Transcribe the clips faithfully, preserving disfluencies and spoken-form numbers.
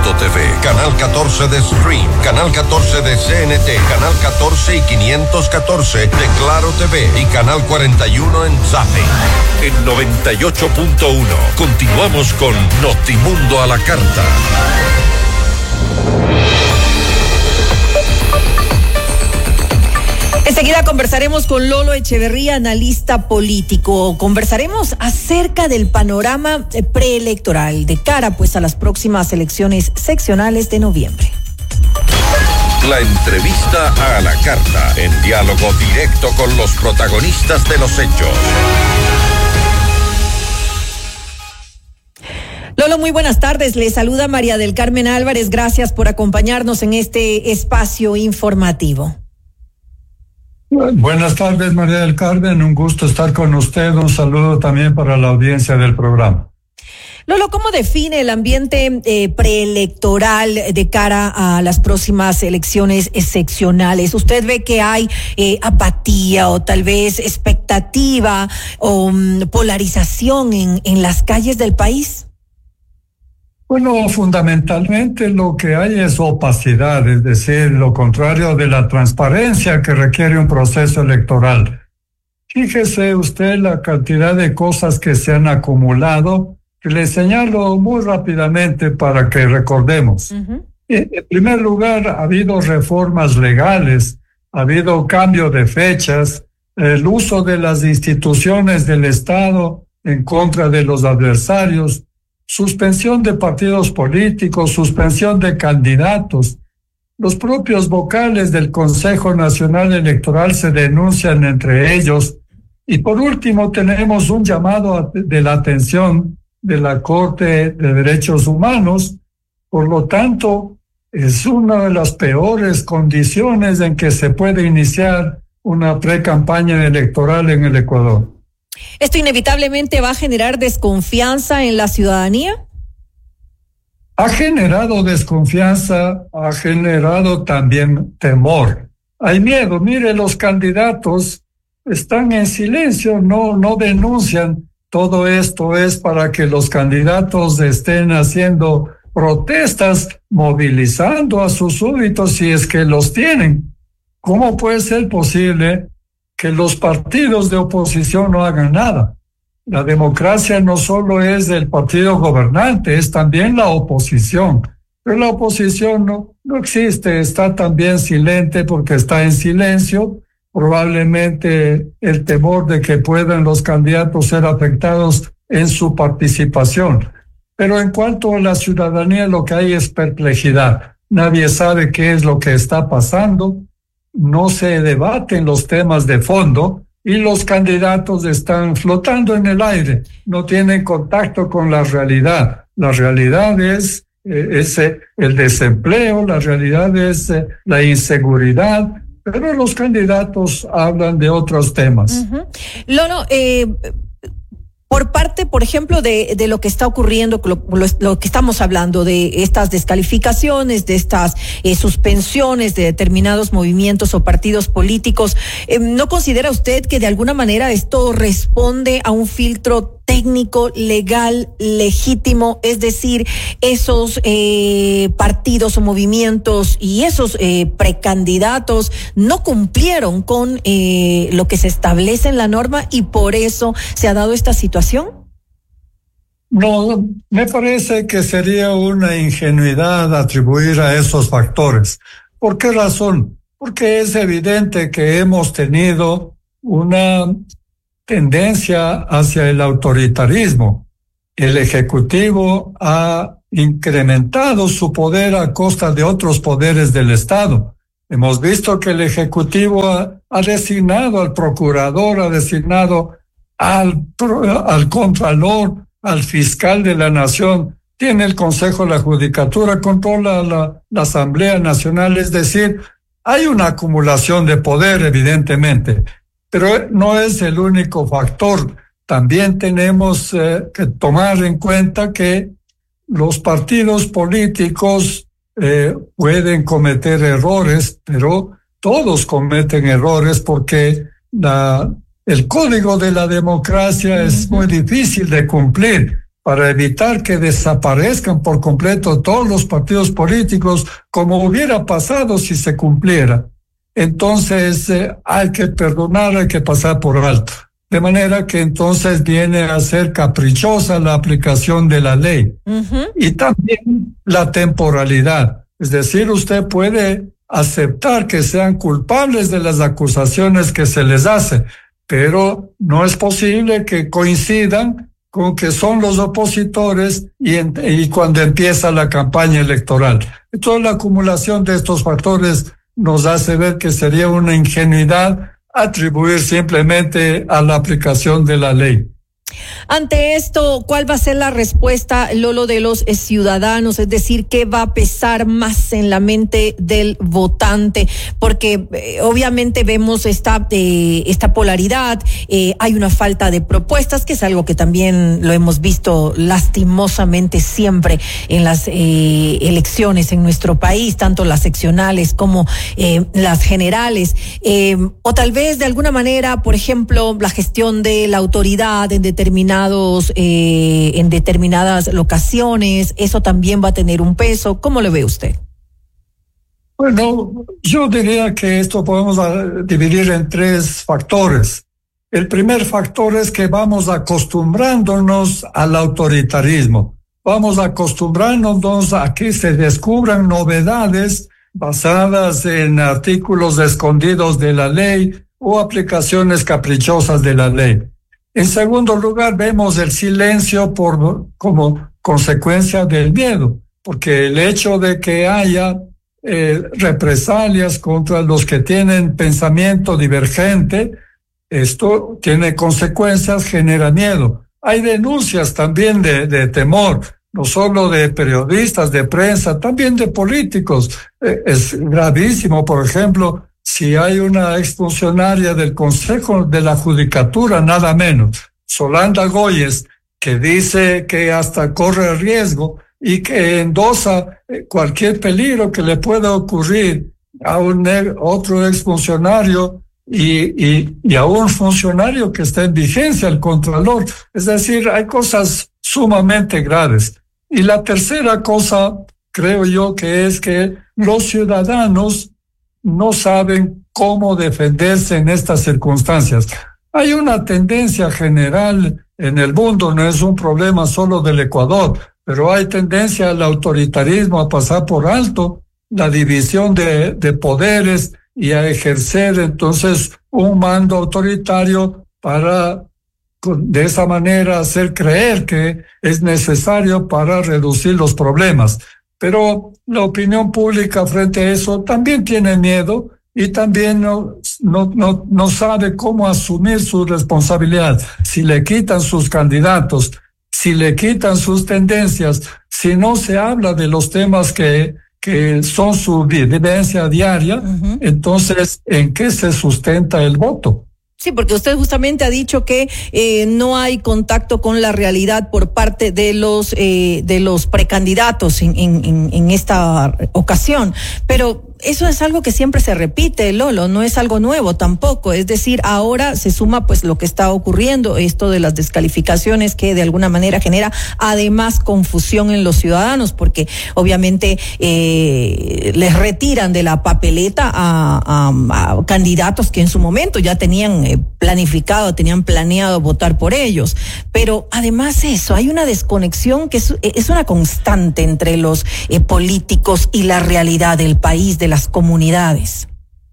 T V, Canal catorce de Stream, Canal catorce de C N T, Canal catorce y quinientos catorce de Claro T V y Canal cuarenta y uno en Zapping. En noventa y ocho punto uno, continuamos con Notimundo a la Carta. Enseguida conversaremos con Lolo Echeverría, analista político. Conversaremos acerca del panorama preelectoral de cara pues a las próximas elecciones seccionales de noviembre. La entrevista a la carta, en diálogo directo con los protagonistas de los hechos. Lolo, muy buenas tardes. Le saluda María del Carmen Álvarez. Gracias por acompañarnos en este espacio informativo. Buenas tardes, María del Carmen. Un gusto estar con usted. Un saludo también para la audiencia del programa. Lolo, ¿cómo define el ambiente eh, preelectoral de cara a las próximas elecciones seccionales? ¿Usted ve que hay eh, apatía o tal vez expectativa o um, polarización en, en las calles del país? Bueno, fundamentalmente lo que hay es opacidad, es decir, lo contrario de la transparencia que requiere un proceso electoral. Fíjese usted la cantidad de cosas que se han acumulado, que le señalo muy rápidamente para que recordemos. Uh-huh. En primer lugar, ha habido reformas legales, ha habido cambio de fechas, el uso de las instituciones del Estado en contra de los adversarios, suspensión de partidos políticos, suspensión de candidatos. Los propios vocales del Consejo Nacional Electoral se denuncian entre ellos. Y por último tenemos un llamado de la atención de la Corte de Derechos Humanos. Por lo tanto, es una de las peores condiciones en que se puede iniciar una pre-campaña electoral en el Ecuador. ¿Esto inevitablemente va a generar desconfianza en la ciudadanía? Ha generado desconfianza, ha generado también temor. Hay miedo. Mire, los candidatos están en silencio, no, no denuncian. Todo esto es para que los candidatos estén haciendo protestas, movilizando a sus súbditos si es que los tienen. ¿Cómo puede ser posible que los partidos de oposición no hagan nada? La democracia no solo es del partido gobernante, es también la oposición. Pero la oposición no, no existe, está también silente porque está en silencio. Probablemente el temor de que puedan los candidatos ser afectados en su participación. Pero en cuanto a la ciudadanía, lo que hay es perplejidad. Nadie sabe qué es lo que está pasando. No se debaten los temas de fondo y los candidatos están flotando en el aire, no tienen contacto con la realidad. La realidad es, eh, es eh, el desempleo, la realidad es eh, la inseguridad, pero los candidatos hablan de otros temas. Uh-huh. Lolo, eh... por parte, por ejemplo, de, de lo que está ocurriendo, lo, lo, lo que estamos hablando, de estas descalificaciones, de estas eh, suspensiones de determinados movimientos o partidos políticos, eh, ¿no considera usted que de alguna manera esto responde a un filtro técnico, legal, legítimo? Es decir, esos eh, partidos o movimientos y esos eh, precandidatos no cumplieron con eh, lo que se establece en la norma y por eso se ha dado esta situación. No, me parece que sería una ingenuidad atribuir a esos factores. ¿Por qué razón? Porque es evidente que hemos tenido una tendencia hacia el autoritarismo. El Ejecutivo ha incrementado su poder a costa de otros poderes del Estado. Hemos visto que el Ejecutivo ha, ha designado al procurador, ha designado al, al contralor, al fiscal de la nación, tiene el Consejo de la Judicatura, controla la, la Asamblea Nacional, es decir, hay una acumulación de poder evidentemente, pero no es el único factor. También tenemos eh, que tomar en cuenta que los partidos políticos eh, pueden cometer errores, pero todos cometen errores porque la, el código de la democracia uh-huh. es muy difícil de cumplir. para evitar que desaparezcan por completo todos los partidos políticos, como hubiera pasado si se cumpliera. Entonces eh, hay que perdonar, hay que pasar por alto. De manera que entonces viene a ser caprichosa la aplicación de la ley. Uh-huh. Y también la temporalidad. Es decir, usted puede aceptar que sean culpables de las acusaciones que se les hace, pero no es posible que coincidan con que son los opositores y, en, y cuando empieza la campaña electoral. Entonces la acumulación de estos factores nos hace ver que sería una ingenuidad atribuir simplemente a la aplicación de la ley. Ante esto, ¿cuál va a ser la respuesta, Lolo, de los eh, ciudadanos? Es decir, ¿qué va a pesar más en la mente del votante? Porque eh, obviamente vemos esta eh, esta polaridad, eh, hay una falta de propuestas, que es algo que también lo hemos visto lastimosamente siempre en las eh, elecciones en nuestro país, tanto las seccionales como eh, las generales. Eh, o tal vez de alguna manera, por ejemplo, la gestión de la autoridad en determinados determinados eh, en determinadas locaciones, eso también va a tener un peso. ¿Cómo lo ve usted? Bueno, yo diría que esto podemos dividir en tres factores. El primer factor es que vamos acostumbrándonos al autoritarismo. Vamos acostumbrándonos a que se descubran novedades basadas en artículos escondidos de la ley o aplicaciones caprichosas de la ley. En segundo lugar, vemos el silencio por, como consecuencia del miedo, porque el hecho de que haya eh, represalias contra los que tienen pensamiento divergente, esto tiene consecuencias, genera miedo. Hay denuncias también de, de temor, no solo de periodistas, de prensa, también de políticos. Eh, es gravísimo, por ejemplo, si hay una exfuncionaria del Consejo de la Judicatura, nada menos, Solanda Goyes, que dice que hasta corre riesgo y que endosa cualquier peligro que le pueda ocurrir a un otro exfuncionario y, y, y a un funcionario que está en vigencia, el Contralor. Es decir, hay cosas sumamente graves. Y la tercera cosa, creo yo, que es que los ciudadanos no saben cómo defenderse en estas circunstancias. Hay una tendencia general en el mundo, no es un problema solo del Ecuador, pero hay tendencia al autoritarismo, a pasar por alto la división de, de poderes y a ejercer entonces un mando autoritario para de esa manera hacer creer que es necesario para reducir los problemas. Pero la opinión pública frente a eso también tiene miedo y también no, no, no, no sabe cómo asumir su responsabilidad. Si le quitan sus candidatos, si le quitan sus tendencias, si no se habla de los temas que, que son su vivencia diaria, uh-huh. Entonces, ¿en qué se sustenta el voto? Sí, porque usted justamente ha dicho que eh, no hay contacto con la realidad por parte de los eh, de los precandidatos en, en, en esta ocasión, pero eso es algo que siempre se repite, Lolo, no es algo nuevo tampoco. Es decir, ahora se suma pues lo que está ocurriendo, esto de las descalificaciones que de alguna manera genera además confusión en los ciudadanos, porque obviamente eh, les retiran de la papeleta a, a, a candidatos que en su momento ya tenían eh, planificado, tenían planeado votar por ellos. Pero además eso, hay una desconexión que es, es una constante entre los eh, políticos y la realidad del país, de las comunidades.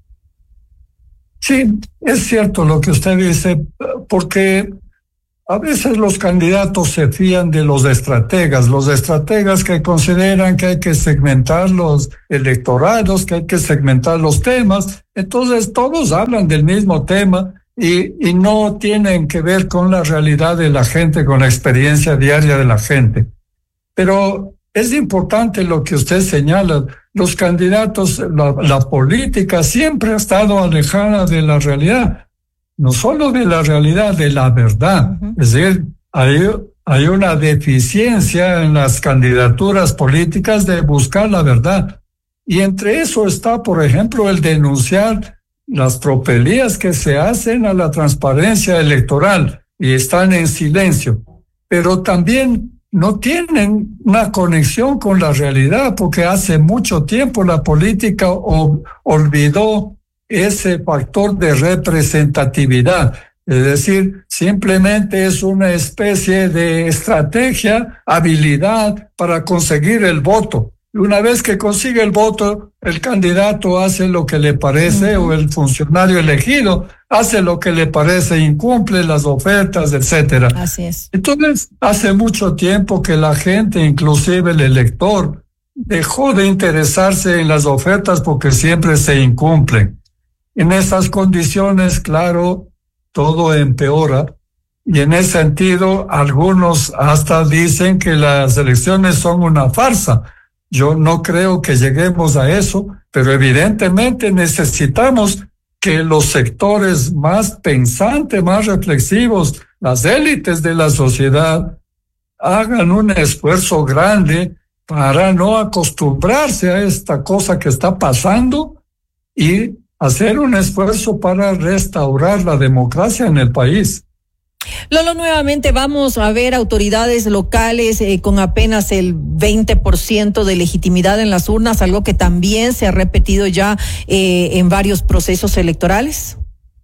Sí, es cierto lo que usted dice, porque a veces los candidatos se fían de los estrategas, los estrategas que consideran que hay que segmentar los electorados, que hay que segmentar los temas, entonces todos hablan del mismo tema y, y no tienen que ver con la realidad de la gente, con la experiencia diaria de la gente. Pero es importante lo que usted señala. Los candidatos, la, la política siempre ha estado alejada de la realidad, no solo de la realidad, de la verdad. Uh-huh. Es decir, hay, hay una deficiencia en las candidaturas políticas de buscar la verdad. Y entre eso está, por ejemplo, el denunciar las tropelías que se hacen a la transparencia electoral y están en silencio. Pero también no tienen una conexión con la realidad, porque hace mucho tiempo la política o, olvidó ese factor de representatividad. Es decir, simplemente es una especie de estrategia, habilidad para conseguir el voto. Y una vez que consigue el voto, el candidato hace lo que le parece, uh-huh. o el funcionario elegido hace lo que le parece, incumple las ofertas, etcétera. Así es. Entonces, hace mucho tiempo que la gente, inclusive el elector, dejó de interesarse en las ofertas porque siempre se incumplen. En esas condiciones, claro, todo empeora. Y en ese sentido, algunos hasta dicen que las elecciones son una farsa. Yo no creo que lleguemos a eso, pero evidentemente necesitamos que los sectores más pensantes, más reflexivos, las élites de la sociedad, hagan un esfuerzo grande para no acostumbrarse a esta cosa que está pasando y hacer un esfuerzo para restaurar la democracia en el país. Lolo, nuevamente vamos a ver autoridades locales eh, con apenas el veinte por ciento de legitimidad en las urnas, algo que también se ha repetido ya eh, en varios procesos electorales.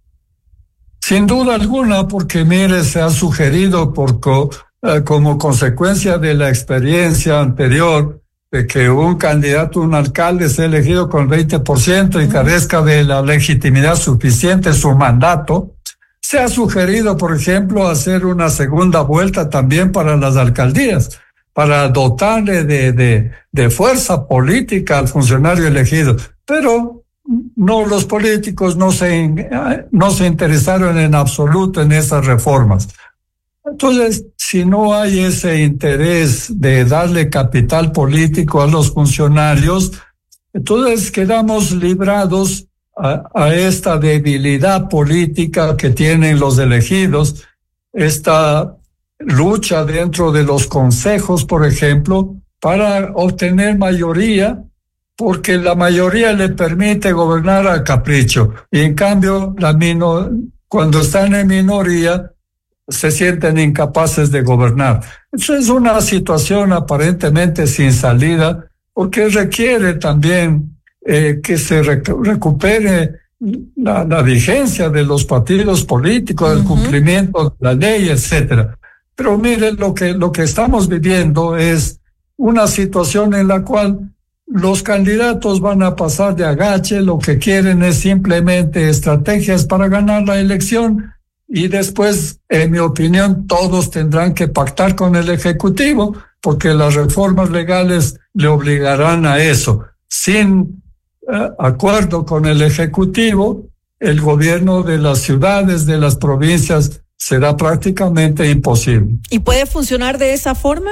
Sin duda alguna, porque mire, se ha sugerido por co, eh, como consecuencia de la experiencia anterior de que un candidato, un alcalde sea elegido con veinte por ciento y carezca de la legitimidad suficiente su mandato. Se ha sugerido, por ejemplo, hacer una segunda vuelta también para las alcaldías, para dotarle de, de, de fuerza política al funcionario elegido. Pero no, los políticos no se, no se interesaron en absoluto en esas reformas. Entonces, si no hay ese interés de darle capital político a los funcionarios, entonces quedamos librados A, a esta debilidad política que tienen los elegidos, esta lucha dentro de los consejos, por ejemplo, para obtener mayoría, porque la mayoría le permite gobernar a capricho, y en cambio, la mino, cuando están en minoría, se sienten incapaces de gobernar. Eso es una situación aparentemente sin salida, porque requiere también Eh, que se rec- recupere la, la vigencia de los partidos políticos, uh-huh. el cumplimiento de la ley, etcétera. Pero mire, lo que, lo que estamos viviendo es una situación en la cual los candidatos van a pasar de agache, lo que quieren es simplemente estrategias para ganar la elección y después, en mi opinión, todos tendrán que pactar con el Ejecutivo porque las reformas legales le obligarán a eso. Sin Uh, acuerdo con el Ejecutivo, el gobierno de las ciudades, de las provincias, será prácticamente imposible. ¿Y puede funcionar de esa forma?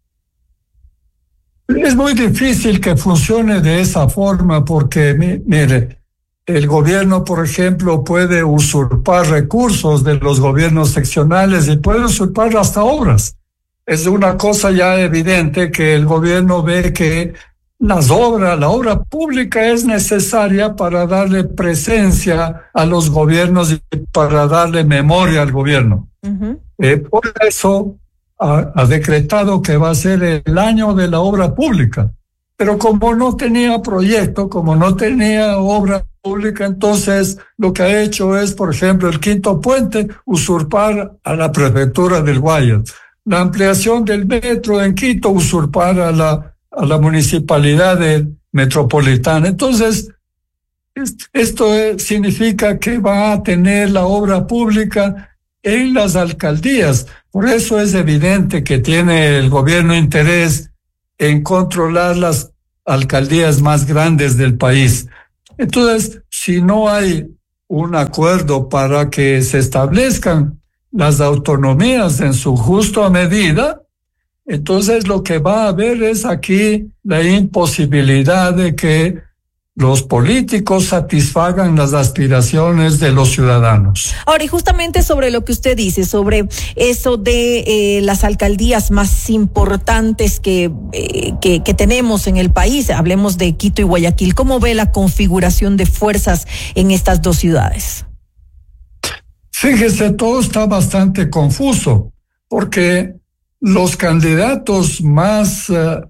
Es muy difícil que funcione de esa forma porque, mi, mire, el gobierno, por ejemplo, puede usurpar recursos de los gobiernos seccionales y puede usurpar hasta obras. Es una cosa ya evidente que el gobierno ve que Las obras, la obra pública es necesaria para darle presencia a los gobiernos y para darle memoria al gobierno. Uh-huh. Eh, por eso ha, ha decretado que va a ser el año de la obra pública. Pero como no tenía proyecto, como no tenía obra pública, entonces lo que ha hecho es, por ejemplo, el quinto puente, usurpar a la prefectura del Guayas. La ampliación del metro en Quito, usurpar a la a la municipalidad de metropolitana. Entonces, esto significa que va a tener la obra pública en las alcaldías. Por eso es evidente que tiene el gobierno interés en controlar las alcaldías más grandes del país. Entonces, si no hay un acuerdo para que se establezcan las autonomías en su justa medida, entonces lo que va a haber es aquí la imposibilidad de que los políticos satisfagan las aspiraciones de los ciudadanos. Ahora, y justamente sobre lo que usted dice, sobre eso de eh, las alcaldías más importantes que, eh, que, que tenemos en el país, hablemos de Quito y Guayaquil, ¿cómo ve la configuración de fuerzas en estas dos ciudades? Fíjese, todo está bastante confuso, porque los candidatos más, uh,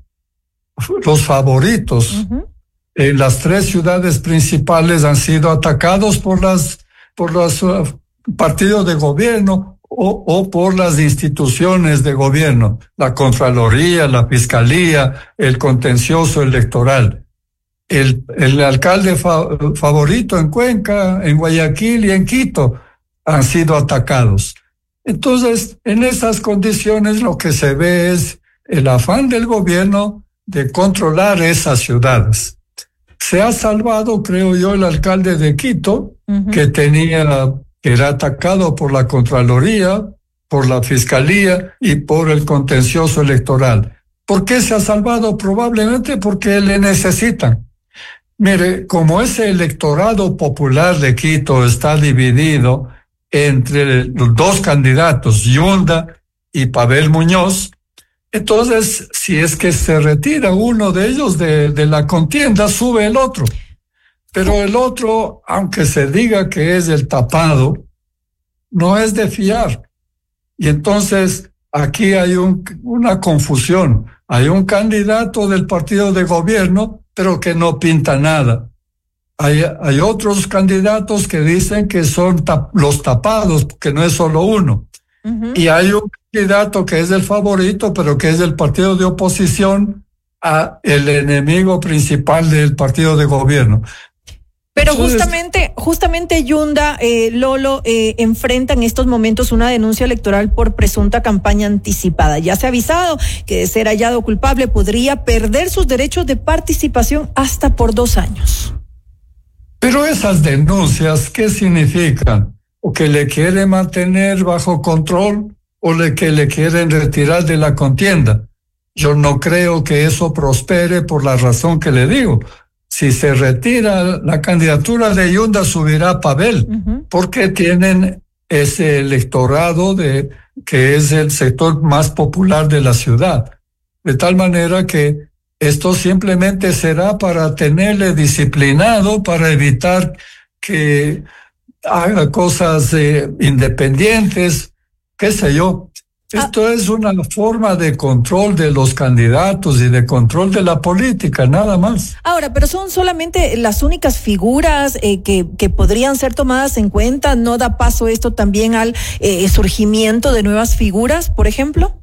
los favoritos uh-huh. en las tres ciudades principales han sido atacados por las, por los uh, partidos de gobierno o, o por las instituciones de gobierno, la Contraloría, la Fiscalía, el contencioso electoral. El, el alcalde fa, favorito en Cuenca, en Guayaquil y en Quito han sido atacados. Entonces, en esas condiciones lo que se ve es el afán del gobierno de controlar esas ciudades. Se ha salvado, creo yo, el alcalde de Quito, uh-huh. que tenía, que era atacado por la Contraloría, por la Fiscalía y por el contencioso electoral. ¿Por qué se ha salvado? Probablemente porque le necesitan. Mire, como ese electorado popular de Quito está dividido entre los dos candidatos, Yunda y Pavel Muñoz, entonces, si es que se retira uno de ellos de, de la contienda, sube el otro. Pero el otro, aunque se diga que es el tapado, no es de fiar. Y entonces, aquí hay un, una confusión. Hay un candidato del partido de gobierno, pero que no pinta nada. Hay, hay otros candidatos que dicen que son tap, los tapados, que no es solo uno. Uh-huh. Y hay un candidato que es el favorito, pero que es del partido de oposición a el enemigo principal del partido de gobierno. Pero justamente, justamente Yunda, eh, Lolo, eh, enfrenta en estos momentos una denuncia electoral por presunta campaña anticipada. Ya se ha avisado que de ser hallado culpable podría perder sus derechos de participación hasta por dos años. Pero esas denuncias, ¿qué significan? ¿O que le quieren mantener bajo control o le, que le quieren retirar de la contienda? Yo no creo que eso prospere por la razón que le digo. Si se retira la candidatura de Yunda, subirá Pavel, uh-huh. porque tienen ese electorado de que es el sector más popular de la ciudad. De tal manera que esto simplemente será para tenerle disciplinado, para evitar que haga cosas eh, independientes, qué sé yo. Esto ah. es una forma de control de los candidatos y de control de la política, nada más. Ahora, pero son solamente las únicas figuras eh, que, que podrían ser tomadas en cuenta. ¿No da paso esto también al eh, surgimiento de nuevas figuras, por ejemplo?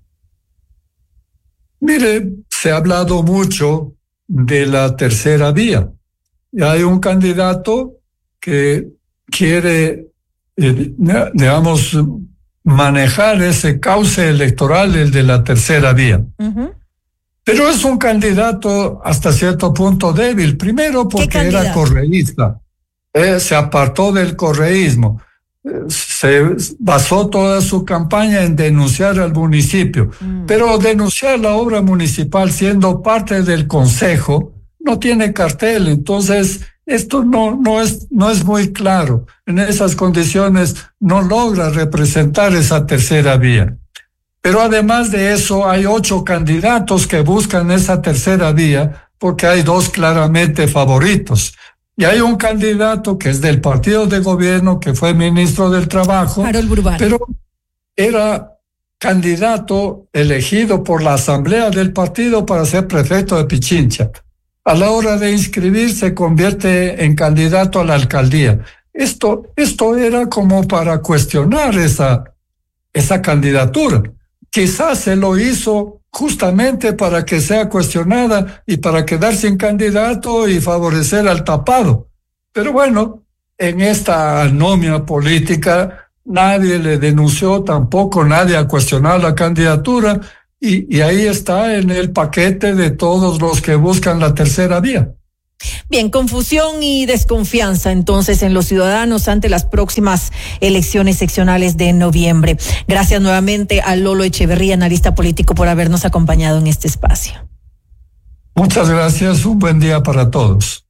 Mire, se ha hablado mucho de la tercera vía. Y hay un candidato que quiere, eh, digamos, manejar ese cauce electoral, el de la tercera vía. Uh-huh. Pero es un candidato hasta cierto punto débil. Primero porque era correísta. Eh, se apartó del correísmo. Se basó toda su campaña en denunciar al municipio, mm. pero denunciar la obra municipal siendo parte del consejo no tiene cartel, entonces esto no, no es, no es muy claro. En esas condiciones no logra representar esa tercera vía. Pero además de eso hay ocho candidatos que buscan esa tercera vía porque hay dos claramente favoritos. Y hay un candidato que es del partido de gobierno, que fue ministro del Trabajo, pero era candidato elegido por la asamblea del partido para ser prefecto de Pichincha. A la hora de inscribirse se convierte en candidato a la alcaldía. Esto, esto era como para cuestionar esa, esa candidatura. Quizás se lo hizo justamente para que sea cuestionada y para quedar sin candidato y favorecer al tapado. Pero bueno, en esta anomia política nadie le denunció, tampoco nadie ha cuestionado la candidatura y, y ahí está en el paquete de todos los que buscan la tercera vía. Bien, confusión y desconfianza entonces en los ciudadanos ante las próximas elecciones seccionales de noviembre. Gracias nuevamente a Lolo Echeverría, analista político, por habernos acompañado en este espacio. Muchas gracias, un buen día para todos.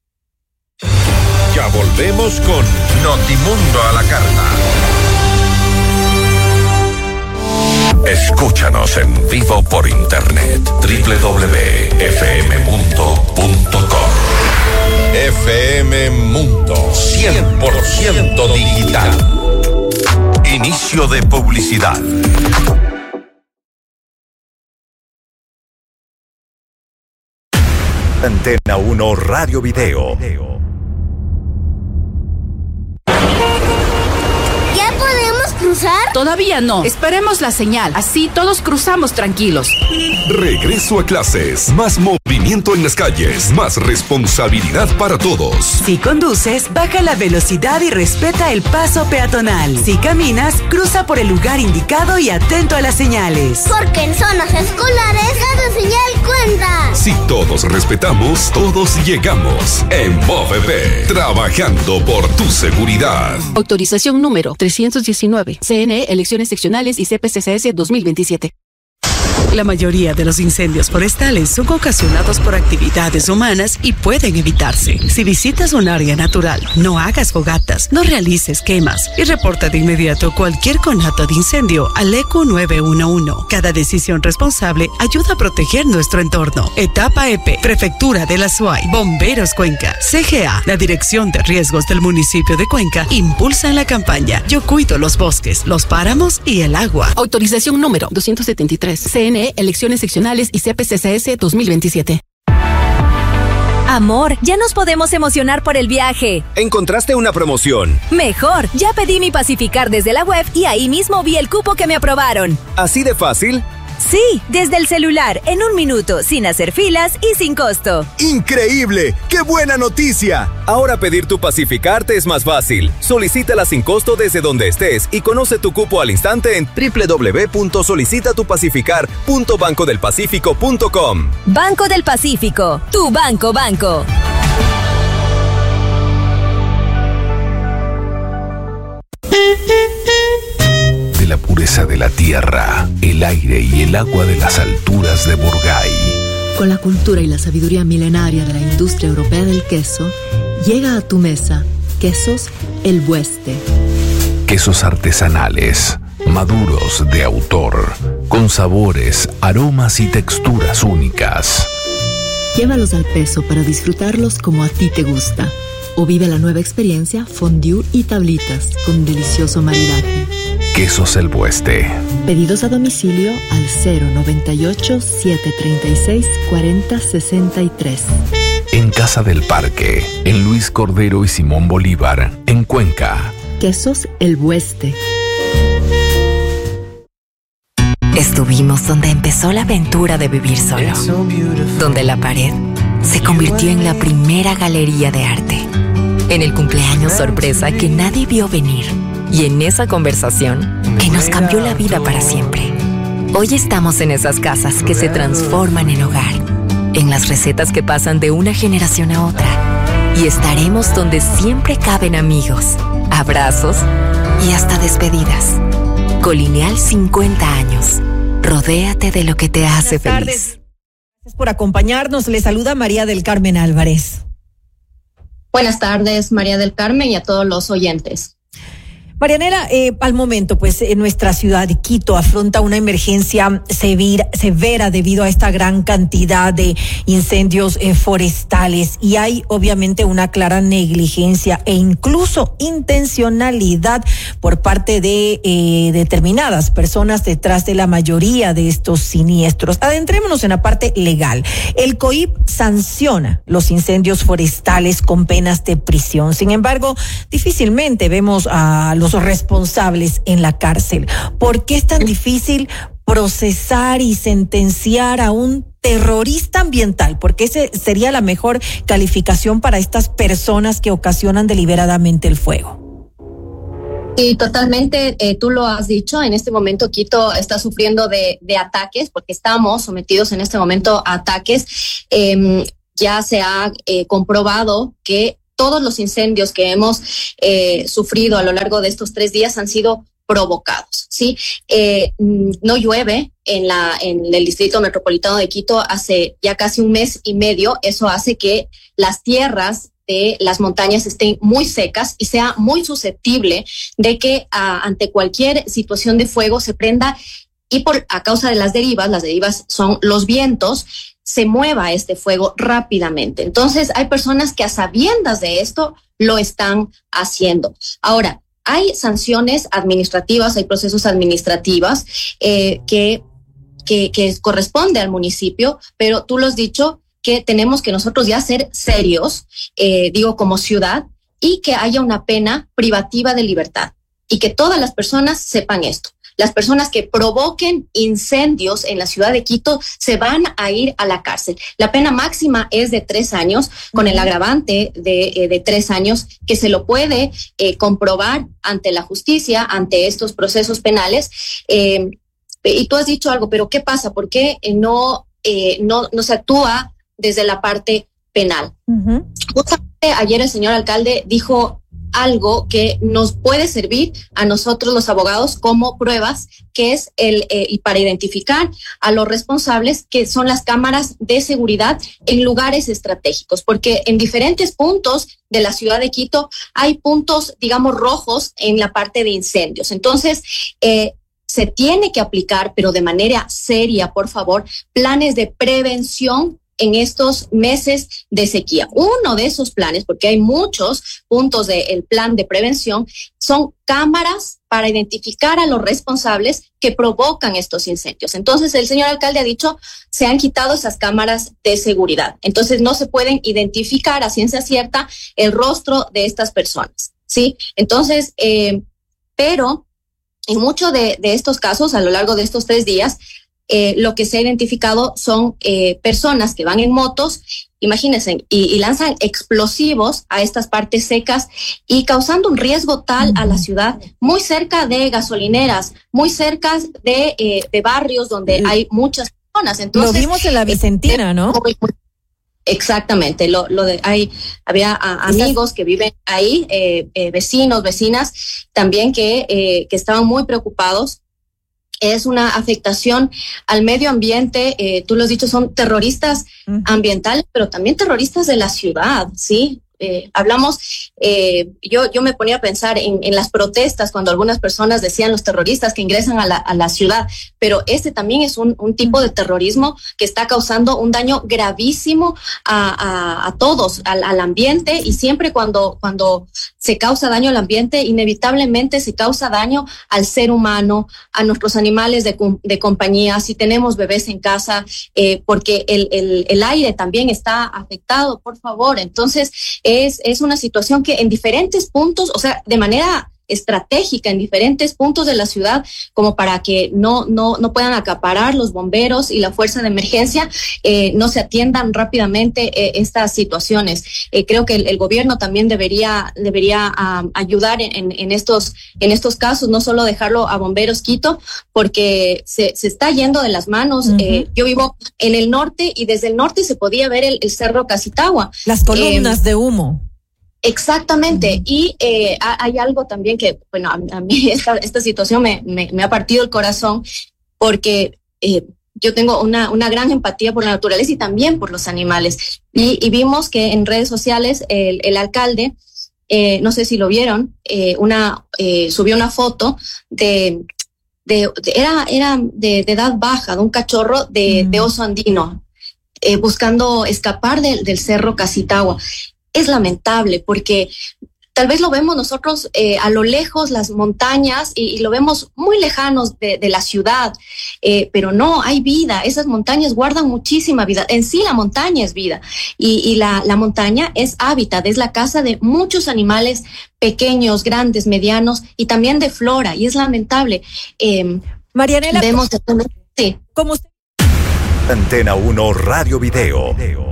Ya volvemos con Notimundo a la carta. Escúchanos en vivo por internet doble u doble u doble u punto f m mundo punto com. F M Mundo, cien por ciento digital. Inicio de publicidad. Antena uno Radio Video. ¿Ya podemos cruzar? Todavía no. Esperemos la señal. Así todos cruzamos tranquilos. Regreso a clases. Más movimiento en las calles. Más responsabilidad para todos. Si conduces, baja la velocidad y respeta el paso peatonal. Si caminas, cruza por el lugar indicado y atento a las señales. Porque en zonas escolares cada señal cuenta. Si todos respetamos, todos llegamos. En MOVEP, trabajando por tu seguridad. Autorización número trescientos diecinueve. C N E, elecciones seccionales y C P C C S dos mil veintisiete. La mayoría de los incendios forestales son ocasionados por actividades humanas y pueden evitarse. Si visitas un área natural, no hagas fogatas, no realices quemas y reporta de inmediato cualquier conato de incendio al E Q nueve uno uno. Cada decisión responsable ayuda a proteger nuestro entorno. Etapa E P, Prefectura de la SUAY, Bomberos Cuenca, C G A, la Dirección de Riesgos del municipio de Cuenca, impulsan la campaña Yo cuido los bosques, los páramos y el agua. Autorización número doscientos setenta y tres. C N E, elecciones seccionales y C P C C S dos mil veintisiete. Amor, ya nos podemos emocionar por el viaje. ¿Encontraste una promoción? Mejor, ya pedí mi Pacificar desde la web y ahí mismo vi el cupo que me aprobaron. ¿Así de fácil? Sí, desde el celular, en un minuto, sin hacer filas y sin costo. ¡Increíble! ¡Qué buena noticia! Ahora pedir tu Pacificarte es más fácil. Solicítala sin costo desde donde estés y conoce tu cupo al instante en doble u doble u doble u punto solicita tu pacificar punto banco del pacífico punto com. Banco del Pacífico, tu banco banco. De la pureza de la tierra, el aire y el agua de las alturas de Burgay. Con la cultura y la sabiduría milenaria de la industria europea del queso, llega a tu mesa Quesos El Bueste. Quesos artesanales, maduros de autor, con sabores, aromas y texturas únicas. Llévalos al peso para disfrutarlos como a ti te gusta. O vive la nueva experiencia fondue y tablitas con delicioso maridaje. Quesos El Bueste. Pedidos a domicilio al cero noventa y ocho, siete treinta y seis, cuarenta sesenta y tres. En Casa del Parque, en Luis Cordero y Simón Bolívar, en Cuenca. Quesos El Bueste. Estuvimos donde empezó la aventura de vivir solo, donde la pared se convirtió en la primera galería de arte, en el cumpleaños sorpresa que nadie vio venir y en esa conversación que nos cambió la vida para siempre. Hoy estamos en esas casas que se transforman en hogar, en las recetas que pasan de una generación a otra, y estaremos donde siempre caben amigos, abrazos y hasta despedidas. Colineal cincuenta años. Rodéate de lo que te hace Buenas feliz. Tardes. Gracias por acompañarnos. Le saluda María del Carmen Álvarez. Buenas tardes, María del Carmen, y a todos los oyentes. Marianela, eh, al momento, pues, en nuestra ciudad de Quito afronta una emergencia severa, severa debido a esta gran cantidad de incendios eh, forestales, y hay obviamente una clara negligencia e incluso intencionalidad por parte de eh, determinadas personas detrás de la mayoría de estos siniestros. Adentrémonos en la parte legal. El COIP sanciona los incendios forestales con penas de prisión. Sin embargo, difícilmente vemos a los responsables en la cárcel. ¿Por qué es tan difícil procesar y sentenciar a un terrorista ambiental? Porque esa sería la mejor calificación para estas personas que ocasionan deliberadamente el fuego. Y totalmente, eh, tú lo has dicho, en este momento Quito está sufriendo de, de ataques, porque estamos sometidos en este momento a ataques. Eh, ya se ha eh, comprobado que todos los incendios que hemos eh, sufrido a lo largo de estos tres días han sido provocados, ¿sí? Eh, no llueve en la en el distrito metropolitano de Quito hace ya casi un mes y medio. Eso hace que las tierras de las montañas estén muy secas y sea muy susceptible de que a, ante cualquier situación de fuego se prenda, y por a causa de las derivas, las derivas son los vientos, se mueva este fuego rápidamente. Entonces hay personas que a sabiendas de esto lo están haciendo. Ahora, hay sanciones administrativas, hay procesos administrativos eh, que, que, que corresponde al municipio, pero tú lo has dicho, que tenemos que nosotros ya ser serios, eh, digo, como ciudad, y que haya una pena privativa de libertad y que todas las personas sepan esto. Las personas que provoquen incendios en la ciudad de Quito se van a ir a la cárcel. La pena máxima es de tres años, con el agravante de, eh, de tres años, que se lo puede eh, comprobar ante la justicia, ante estos procesos penales. Eh, y tú has dicho algo, pero ¿qué pasa? ¿Por qué no, eh, no, no se actúa desde la parte penal? Uh-huh. Justamente ayer el señor alcalde dijo algo que nos puede servir a nosotros los abogados como pruebas, que es el eh, y para identificar a los responsables, que son las cámaras de seguridad en lugares estratégicos, porque en diferentes puntos de la ciudad de Quito hay puntos, digamos, rojos en la parte de incendios. Entonces, eh, se tiene que aplicar, pero de manera seria, por favor, planes de prevención en estos meses de sequía. Uno de esos planes, porque hay muchos puntos del plan de prevención, son cámaras para identificar a los responsables que provocan estos incendios. Entonces, el señor alcalde ha dicho, se han quitado esas cámaras de seguridad. Entonces, no se pueden identificar a ciencia cierta el rostro de estas personas, ¿sí? Entonces, eh, pero en muchos de, de estos casos, a lo largo de estos tres días, Eh, lo que se ha identificado son eh, personas que van en motos, imagínense, y, y lanzan explosivos a estas partes secas y causando un riesgo tal a la ciudad, muy cerca de gasolineras, muy cerca de, eh, de barrios donde hay muchas personas. Entonces, lo vimos en la Vicentina, ¿no? Exactamente, lo, lo de, hay, había a, amigos que viven ahí, eh, eh, vecinos, vecinas, también que, eh, que estaban muy preocupados. Es una afectación al medio ambiente, eh, tú lo has dicho, son terroristas uh-huh. ambientales, pero también terroristas de la ciudad, ¿sí? Eh, hablamos, eh, yo, yo me ponía a pensar en, en las protestas cuando algunas personas decían los terroristas que ingresan a la, a la ciudad, pero este también es un, un tipo de terrorismo que está causando un daño gravísimo a, a, a todos, al, al ambiente, y siempre cuando, cuando se causa daño al ambiente, inevitablemente se causa daño al ser humano, a nuestros animales de, de compañía, si tenemos bebés en casa, eh, porque el, el, el aire también está afectado, por favor. Entonces, Es, es una situación que en diferentes puntos, o sea, de manera estratégica en diferentes puntos de la ciudad, como para que no, no, no puedan acaparar los bomberos y la fuerza de emergencia, eh, no se atiendan rápidamente eh, estas situaciones. Eh, creo que el, el gobierno también debería, debería um, ayudar en, en estos, en estos casos, no solo dejarlo a Bomberos Quito, porque se, se está yendo de las manos. Uh-huh. Eh, yo vivo en el norte y desde el norte se podía ver el, el Cerro Casitagua. Las columnas eh, de humo. Exactamente. Uh-huh. Y eh, hay algo también que, bueno, a, a mí esta, esta situación me, me, me ha partido el corazón, porque eh, yo tengo una, una gran empatía por la naturaleza y también por los animales. Y, y vimos que en redes sociales el, el alcalde, eh, no sé si lo vieron, eh, una eh, subió una foto de, de, de era, era de, de edad baja, de un cachorro de, uh-huh. de oso andino, eh, buscando escapar de, del Cerro Casitagua. Es lamentable porque tal vez lo vemos nosotros eh, a lo lejos, las montañas, y, y lo vemos muy lejanos de, de la ciudad, eh, pero no, hay vida. Esas montañas guardan muchísima vida. En sí la montaña es vida, y, y la, la montaña es hábitat, es la casa de muchos animales pequeños, grandes, medianos, y también de flora, y es lamentable. Eh, Marianela, vemos, sí. ¿cómo usted? Antena uno Radio Video.